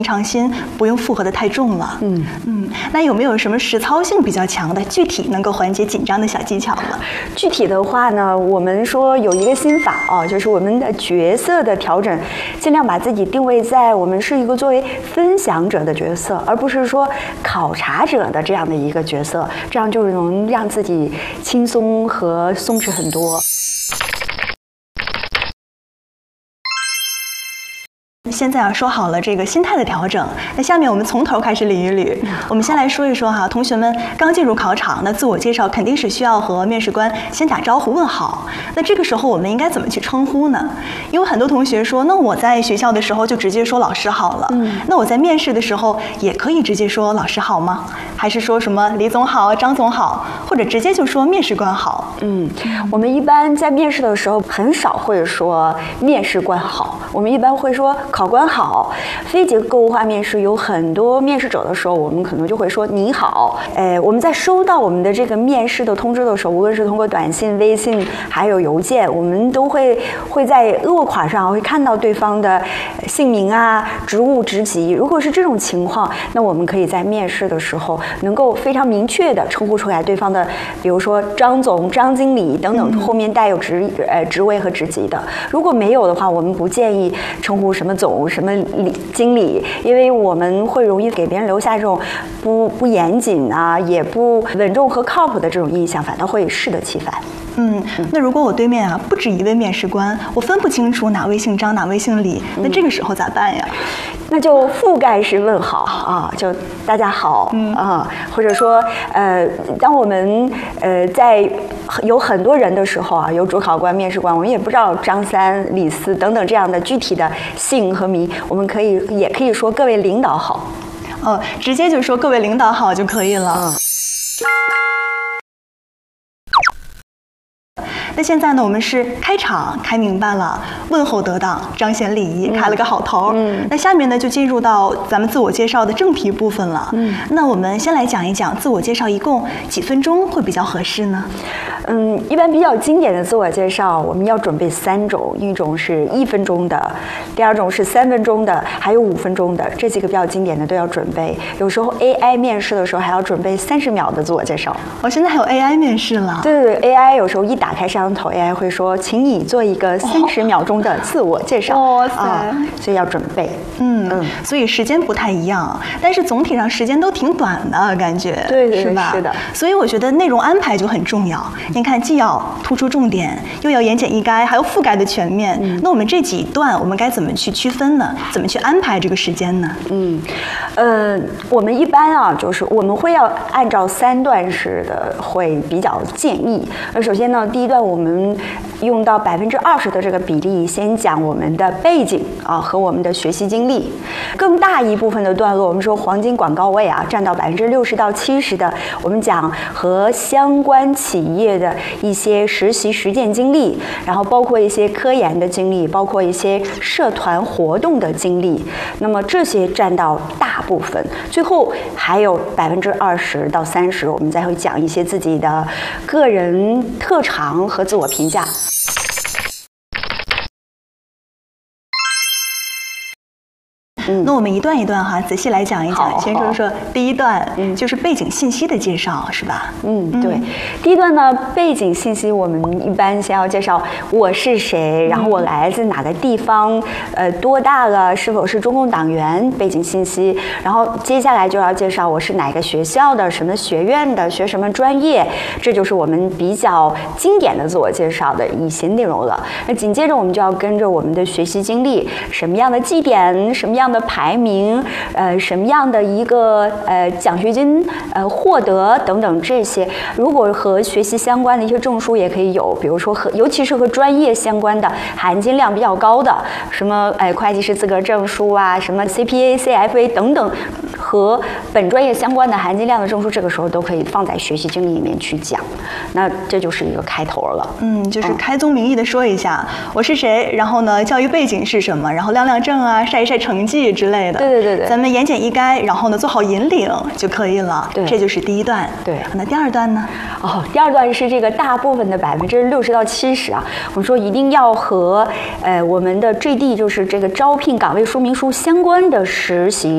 常心，不用负荷的太重了。那有没有什么实操性比较强的、具体能够缓解紧张的小技巧呢？ 具体的话呢，我们说有一个心法啊，就是我们的角色的调整，尽量把自己定位在我们是一个作为分享者的角色，而不是说考察者的这样的一个角色，这样就能让自己轻松和松弛很多。 现在说好了这个心态的调整，那下面我们从头开始捋一捋。我们先来说一说哈，同学们刚进入考场，那自我介绍肯定是需要和面试官先打招呼问好。那这个时候我们应该怎么去称呼呢？因为很多同学说，那我在学校的时候就直接说老师好了。那我在面试的时候也可以直接说老师好吗？还是说什么李总好、张总好，或者直接就说面试官好？ 我们一般在面试的时候很少会说面试官好，我们一般会说考官好。非结构化面试有很多面试者的时候，我们可能就会说你好。我们在收到我们的这个面试的通知的时候，无论是通过短信、微信还有邮件，我们都会在落款上会看到对方的姓名啊、职务、职级。如果是这种情况，那我们可以在面试的时候能够非常明确的称呼出来对方的，比如说张总、张经理等等，后面带有职位和职级的。如果没有的话，我们不建议称呼什么总、什么经理，因为我们会容易给别人留下这种不严谨啊，也不稳重和靠谱的这种印象，反倒会适得其反。 那如果我对面不止一位面试官，我分不清楚哪位姓张哪位姓李，那这个时候咋办呀？ 那就覆盖式问好啊，就大家好或者说当我们在有很多人的时候有主考官、面试官，我们也不知道张三、李四等等这样的具体的姓和名，我们也可以说各位领导好。 直接就说各位领导好就可以了。那现在呢，我们是开场开明白了，问候得当，彰显礼仪，开了个好头。那下面呢就进入到咱们自我介绍的正题部分了。那我们先来讲一讲自我介绍一共几分钟会比较合适呢？ 一般比较经典的自我介绍，我们要准备3种，一种是1分钟的，第二种是3分钟的，还有5分钟的，这几个比较经典的都要准备。有时候 AI 面试的时候还要准备30秒的自我介绍。 现在还有 AI 面试了？ 对，AI 有时候一打开摄像头 ，AI 会说，请你做一个30秒钟的自我介绍。所以要准备。 所以时间不太一样，但是总体上时间都挺短的感觉， 对， 是吧？ 是的。 所以我觉得内容安排就很重要。您看，既要突出重点，又要言简意赅，还要覆盖的全面。那我们这几段我们该怎么去区分呢？怎么去安排这个时间呢？ 我们一般就是我们会要按照3段式的，会比较建议。首先呢，第一段我们用到20%的这个比例，先讲我们的背景和我们的学习经历。更大一部分的段落，我们说黄金广告位占到60%到70%的，我们讲和相关企业的一些实习实践经历，然后包括一些科研的经历，包括一些社团活动的经历。那么这些占到大部分，最后还有20%到30%，我们再会讲一些自己的个人特长和自我评价。 那我们一段一段仔细来讲一讲。先说说第一段，就是背景信息的介绍，是吧？ 对。第一段呢，背景信息我们一般先要介绍我是谁，然后我来自哪个地方，多大了，是否是中共党员，背景信息。然后接下来就要介绍我是哪个学校的，什么学院的，学什么专业，这就是我们比较经典的自我介绍的一些内容了。那紧接着我们就要跟着我们的学习经历，什么样的绩点，什么样的排名，什么样的一个奖学金获得等等这些。如果和学习相关的一些证书也可以有，比如说尤其是和专业相关的含金量比较高的，什么会计师资格证书什么 CPA、CFA 等等，和本专业相关的含金量的证书，这个时候都可以放在学习经历里面去讲。那这就是一个开头了。 就是开宗明义的说一下我是谁，然后呢教育背景是什么，然后亮亮证晒一晒成绩之类的。 对， 咱们言简意赅，然后呢做好引领就可以了。 对， 这就是第一段。 对， 那第二段呢？ 第二段是这个大部分的60%到70%我们说一定要和我们的 JD 就是这个招聘岗位说明书相关的实习